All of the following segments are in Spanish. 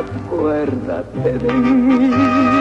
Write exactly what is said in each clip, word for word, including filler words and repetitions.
acuérdate de mí.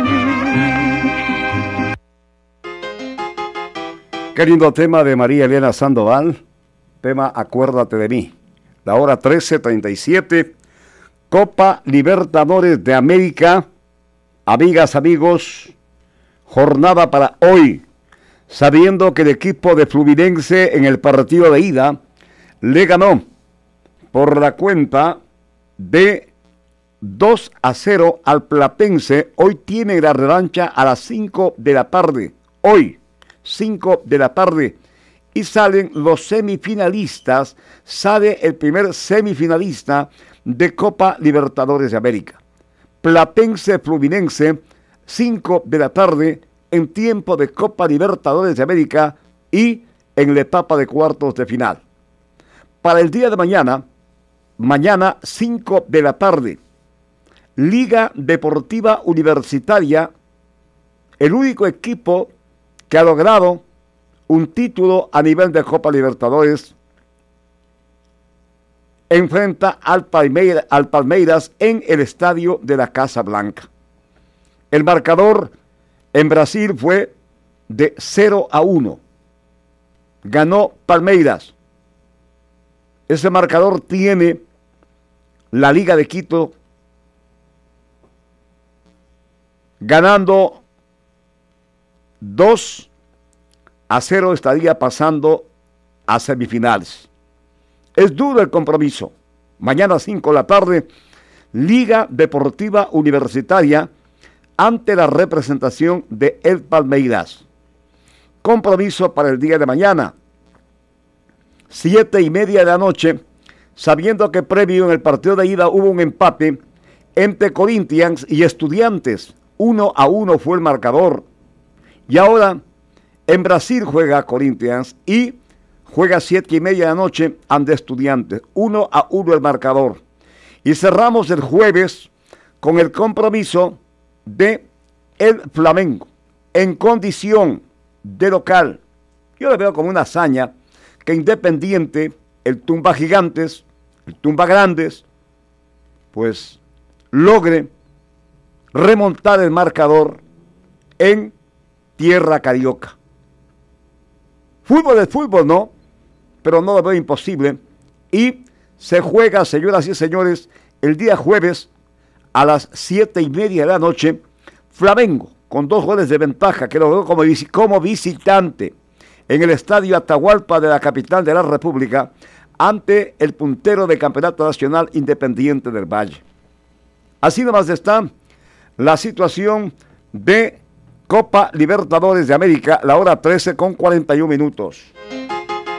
Qué lindo tema de María Elena Sandoval, tema Acuérdate de mí. La hora trece treinta y siete, Copa Libertadores de América. Amigas, amigos, jornada para hoy, sabiendo que el equipo de Fluminense en el partido de ida le ganó por la cuenta de dos a cero al Platense. Hoy tiene la revancha a las cinco de la tarde, hoy, cinco de la tarde, y salen los semifinalistas, sale el primer semifinalista de Copa Libertadores de América. Platense Fluminense, cinco de la tarde, en tiempo de Copa Libertadores de América y en la etapa de cuartos de final. Para el día de mañana, mañana cinco de la tarde, Liga Deportiva Universitaria, el único equipo que ha logrado un título a nivel de Copa Libertadores, enfrenta al, Palmeira, al Palmeiras en el estadio de la Casa Blanca. El marcador en Brasil fue de cero a uno. Ganó Palmeiras. Ese marcador tiene la Liga de Quito ganando dos a cero, estaría pasando a semifinales. Es duro el compromiso. Mañana cinco de la tarde, Liga Deportiva Universitaria ante la representación de El Palmeiras. Compromiso para el día de mañana, siete y media de la noche, sabiendo que previo en el partido de ida hubo un empate entre Corinthians y Estudiantes. Uno a uno fue el marcador. Y ahora en Brasil juega Corinthians y juega siete y media de la noche ante Estudiantes. Uno a uno el marcador. Y cerramos el jueves con el compromiso de el Flamengo en condición de local. Yo le veo como una hazaña que Independiente, el Tumba Gigantes, el Tumba Grandes, pues logre remontar el marcador en tierra carioca. Fútbol es fútbol, ¿no? Pero no lo veo imposible. Y se juega, señoras y señores, el día jueves a las siete y media de la noche, Flamengo, con dos goles de ventaja, que lo veo como, como visitante en el estadio Atahualpa de la capital de la República, ante el puntero de campeonato nacional Independiente del Valle. Así nomás está la situación de Copa Libertadores de América, la hora trece con cuarenta y un minutos.